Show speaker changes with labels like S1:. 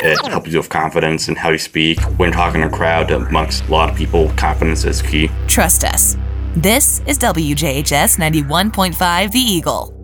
S1: It helps you with confidence and how you speak. When talking to a crowd amongst a lot of people, confidence is key.
S2: Trust us. This is WJHS 91.5 The Eagle.